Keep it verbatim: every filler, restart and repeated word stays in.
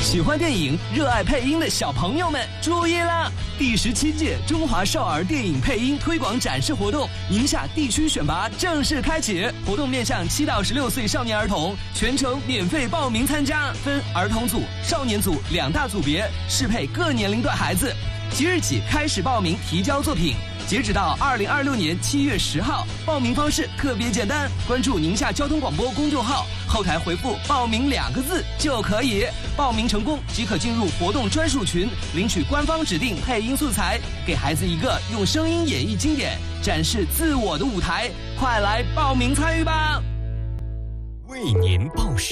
喜欢电影、热爱配音的小朋友们注意啦！第十七届中华少儿电影配音推广展示活动宁夏地区选拔正式开启，活动面向七到十六岁少年儿童，全程免费报名参加，分儿童组、少年组两大组别，适配各年龄段孩子。即日起开始报名提交作品，截止到二零二六年七月十号。报名方式特别简单，关注宁夏交通广播公众号，后台回复报名两个字就可以。报名成功即可进入活动专属群，领取官方指定配音素材，给孩子一个用声音演绎经典、展示自我的舞台。快来报名参与吧！ 为您报时。